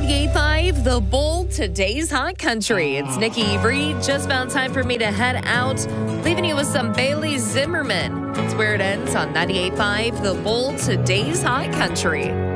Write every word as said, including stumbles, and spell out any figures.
ninety-eight point five, The Bull, today's hot country. It's Nikki Reed. Just about time for me to head out, leaving you with some Bailey Zimmerman. That's where it ends on ninety-eight point five, The Bull, today's hot country.